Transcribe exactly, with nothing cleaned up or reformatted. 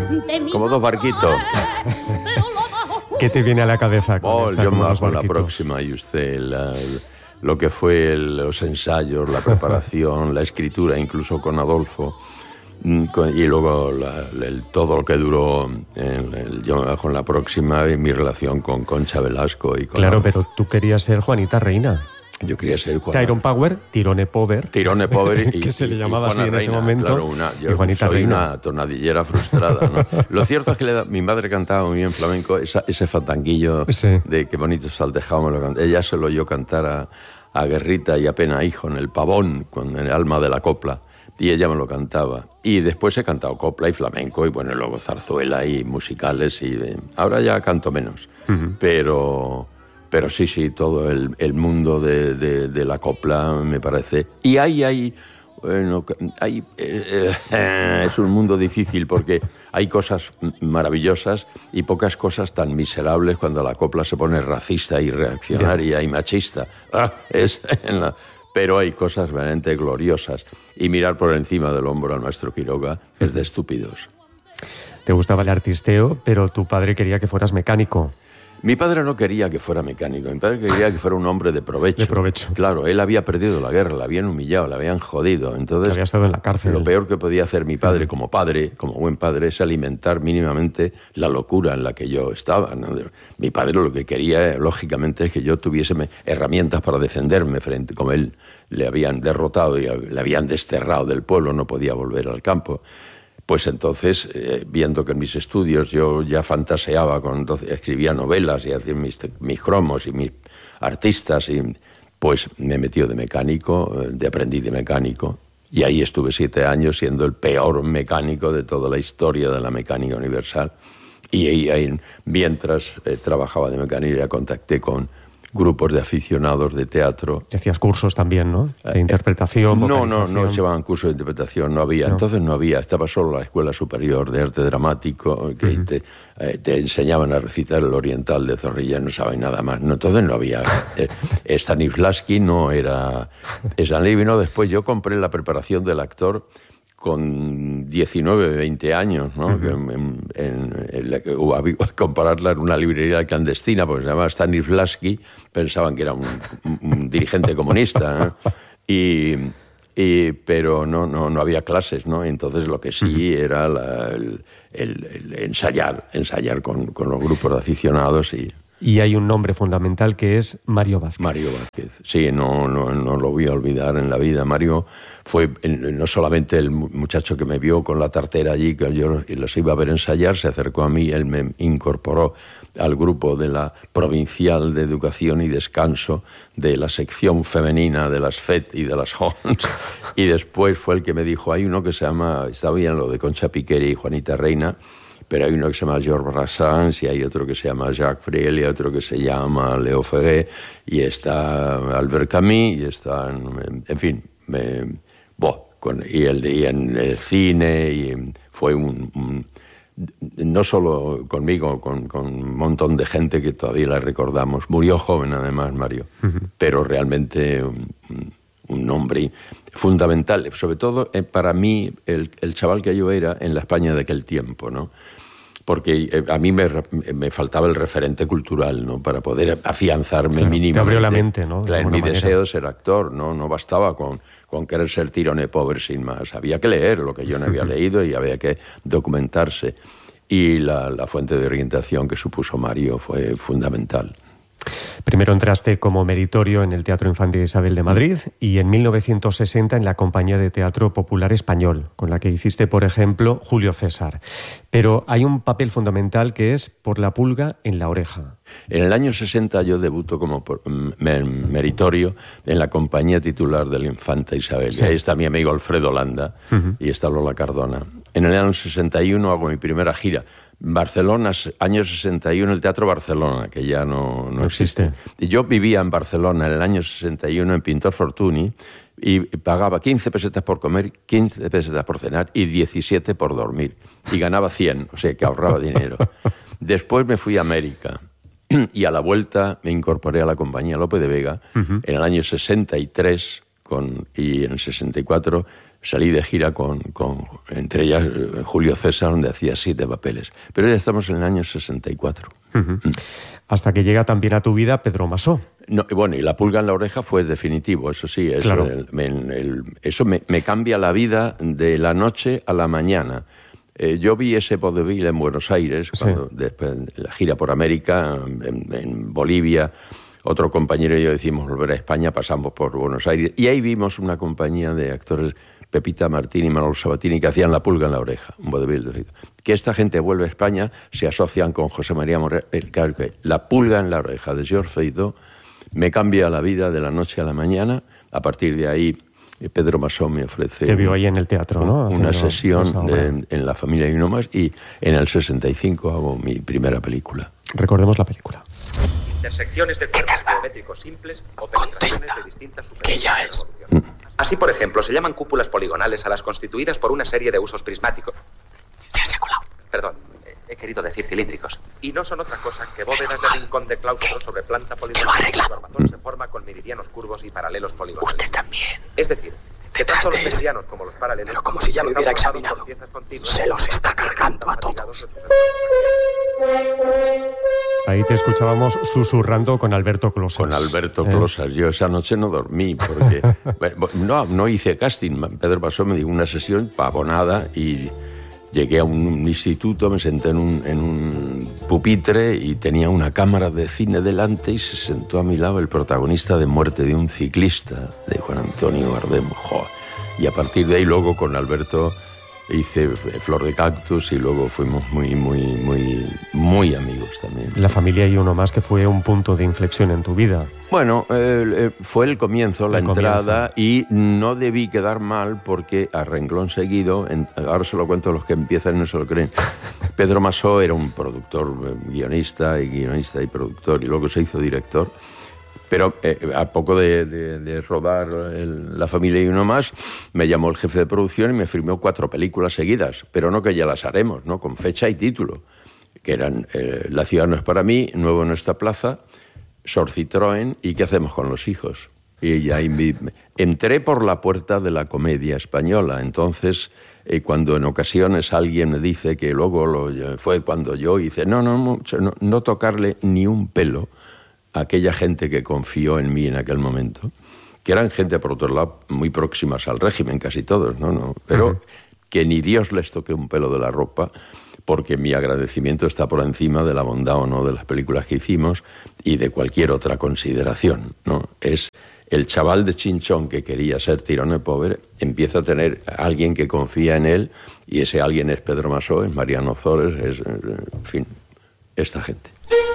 Como dos barquitos. ¿Qué te viene a la cabeza? Con Oh, esta, yo me los hago la barquitos? próxima y usted, la, el- lo que fue el- los ensayos, la preparación, la escritura, incluso con Adolfo, mm, con- y luego la- el, todo lo que duró, el, el- yo me bajo en la próxima y mi relación con Concha Velasco y con Claro, Adolfo. pero tú querías ser Juanita Reina. Yo quería ser Juan- Tyrone Power, Tirone Power. Tirone Power y, que se le y- y llamaba Juana así en ese Reina, momento. claro, una, yo y Juanita soy Reina. una tonadillera frustrada, ¿no? Lo cierto es que le da- mi madre cantaba muy bien flamenco, esa, ese fandanguillo Sí. de qué bonito está el tejado, me lo canta. Ella se lo oyó cantar a, a Guerrita y a Pena Hijo en El Pavón, con el alma de la copla, y ella me lo cantaba. Y después he cantado copla y flamenco, y bueno, luego zarzuela y musicales, y eh, ahora ya canto menos. Uh-huh. Pero... Pero sí, sí, todo el, el mundo de, de, de la copla me parece. Y ahí hay... Bueno, hay eh, eh, es un mundo difícil porque hay cosas maravillosas y pocas cosas tan miserables cuando la copla se pone racista y reaccionaria y machista. Ah, es en la, pero hay cosas realmente gloriosas. Y mirar por encima del hombro al maestro Quiroga es de estúpidos. Te gustaba el artisteo, pero tu padre quería que fueras mecánico. Mi padre no quería que fuera mecánico, mi padre quería que fuera un hombre de provecho. De provecho. Claro, él había perdido la guerra, la habían humillado, la habían jodido. Entonces, Había estado en la cárcel. lo peor que podía hacer mi padre como padre, como buen padre, es alimentar mínimamente la locura en la que yo estaba, ¿no? Mi padre lo que quería, lógicamente, es que yo tuviese herramientas para defenderme frente, como él le habían derrotado y le habían desterrado del pueblo, no podía volver al campo. Pues entonces, eh, viendo que en mis estudios yo ya fantaseaba, con, entonces, escribía novelas y hacía mis, mis cromos y mis artistas, y pues me metió de mecánico, de aprendí de mecánico, y ahí estuve siete años siendo el peor mecánico de toda la historia de la mecánica universal. Y ahí, ahí mientras eh, trabajaba de mecánico, ya contacté con grupos de aficionados de teatro. Hacías cursos también, ¿no? De interpretación, No, no, vocalización. no llevaban cursos de interpretación, no había. No. Entonces no había, estaba solo la Escuela Superior de Arte Dramático, que uh-huh. te, eh, te enseñaban a recitar el Oriental de Zorrilla, no saben nada más. No, entonces no había. Eh, Stanislavski no era... Stanislavski vino después. Yo compré la preparación del actor con diecinueve, veinte años, ¿no? Uh-huh. en, en, en la, compararla en una librería clandestina, porque se llamaba Stanislavski, pensaban que era un, un, un dirigente comunista, ¿no? y, y, pero no, no, no había clases, ¿no? Entonces lo que sí uh-huh. era la, el, el, el ensayar, ensayar con, con los grupos de aficionados y... Y hay un nombre fundamental que es Mario Vázquez. Mario Vázquez, sí, no, no, no lo voy a olvidar en la vida. Mario fue no solamente el muchacho que me vio con la tartera allí, que yo los iba a ver ensayar, se acercó a mí, él me incorporó al grupo de la Provincial de Educación y Descanso, de la sección femenina de las F E T y de las Hons, y después fue el que me dijo, hay uno que se llama, está bien lo de Concha Piqueri y Juanita Reina, pero hay uno que se llama Georges Brassens y hay otro que se llama Jacques Brel y otro que se llama Léo Ferré y está Albert Camus y está, en, en fin, me, bo, con, y, el, y en el cine y fue un, un no solo conmigo, con, con un montón de gente que todavía la recordamos. Murió joven además, Mario, uh-huh. pero realmente un, un hombre fundamental, sobre todo eh, para mí el, el chaval que yo era en la España de aquel tiempo, ¿no? Porque a mí me, me faltaba el referente cultural, ¿no? Para poder afianzarme claro, mínimamente. Te abrió la mente, ¿no? Claro, mi manera. deseo de ser actor, ¿no? No bastaba con, con querer ser Tirone Power sin más. Había que leer lo que yo no había leído y había que documentarse. Y la, la fuente de orientación que supuso Mario fue fundamental. Primero entraste como meritorio en el Teatro Infante Isabel de Madrid y en mil novecientos sesenta en la Compañía de Teatro Popular Español, con la que hiciste, por ejemplo, Julio César. Pero hay un papel fundamental que es Por la pulga en la oreja. En el año sesenta yo debuto como por, mer, meritorio en la compañía titular del Infanta Isabel. Sí. Y ahí está mi amigo Alfredo Landa uh-huh. y está Lola Cardona. En el año sesenta y uno hago mi primera gira. Barcelona, año sesenta y uno, el Teatro Barcelona, que ya no, no, no existe. existe. Yo vivía en Barcelona en el año sesenta y uno en Pintor Fortuny y pagaba quince pesetas por comer, quince pesetas por cenar y diecisiete por dormir. Y ganaba cien, o sea que ahorraba dinero. Después me fui a América y a la vuelta me incorporé a la compañía Lope de Vega uh-huh. en el año sesenta y tres con, y en el sesenta y cuatro salí de gira con, con entre ellas Julio César, donde hacía siete papeles. Pero ya estamos en el año sesenta y cuatro. Uh-huh. Mm. Hasta que llega también a tu vida Pedro Masó. No, bueno, y La pulga en la oreja fue definitivo, eso sí. Eso, claro. el, el, el, eso me, me cambia la vida de la noche a la mañana. Eh, yo vi ese vodevil en Buenos Aires, cuando sí. después de la gira por América, en, en Bolivia. Otro compañero y yo decimos volver a España, pasamos por Buenos Aires. Y ahí vimos una compañía de actores, Pepita Martín y Manolo Sabatini, que hacían La pulga en la oreja, un vodevil de que esta gente vuelve a España, se asocian con José María Morel. Claro que La pulga en la oreja de George Feydeau me cambia la vida de la noche a la mañana. A partir de ahí, Pedro Masó me ofrece... Te vio ahí en el teatro, ¿no? Una sesión de, en La familia y uno más, y en el sesenta y cinco hago mi primera película. Recordemos la película. Intersecciones de cuerpos geométricos simples o penetraciones de distintas superficies. ¿Qué ya es? Así, por ejemplo, se llaman cúpulas poligonales a las constituidas por una serie de usos prismáticos. Ya se ha colado. Perdón, he querido decir cilíndricos. Y no son otra cosa que bóvedas de rincón de claustro ¿Qué? sobre planta poligonal. Lo ha arreglado. Su armazón se forma con meridianos curvos y paralelos poligonales. Usted también. Es decir, que Detrás tanto de los ese. meridianos como los paralelos... Pero como si ya me están hubiera formados examinado. por piezas continuas. Se los está cargando a todos. Ahí te escuchábamos susurrando con Alberto Closas. Con Alberto ¿Eh? Closas. Yo esa noche no dormí porque... no, no hice casting. Pedro Masó me dio una sesión pavonada y llegué a un instituto, me senté en un, en un pupitre y tenía una cámara de cine delante y se sentó a mi lado el protagonista de Muerte de un ciclista, de Juan Antonio Bardem. ¡Jo! Y a partir de ahí luego con Alberto hice Flor de Cactus y luego fuimos muy, muy, muy, muy amigos también. La familia y uno más, que fue un punto de inflexión en tu vida. Bueno, eh, eh, fue el comienzo, la el entrada, comienzo. Y no debí quedar mal porque a renglón seguido, en, ahora se lo cuento a los que empiezan y no se lo creen, Pedro Masó era un productor, eh, guionista y guionista y productor, y luego se hizo director. Pero eh, a poco de, de, de rodar el, La familia y uno más, me llamó el jefe de producción y me firmó cuatro películas seguidas, pero no que ya las haremos, ¿no? Con fecha y título, que eran eh, La ciudad no es para mí, Nuevo en esta plaza, Sor Citroën y ¿Qué hacemos con los hijos? Y ya entré por la puerta de la comedia española. Entonces, eh, cuando en ocasiones alguien me dice que luego lo, fue cuando yo hice, no, no, no, no tocarle ni un pelo aquella gente que confió en mí en aquel momento, que eran gente, por otro lado, muy próximas al régimen, casi todos, ¿no? no pero uh-huh. que ni Dios les toque un pelo de la ropa, porque mi agradecimiento está por encima de la bondad o no de las películas que hicimos y de cualquier otra consideración, ¿no? Es el chaval de Chinchón que quería ser tirone pobre, empieza a tener a alguien que confía en él, y ese alguien es Pedro Masó, es Mariano Zores, es, en fin, esta gente.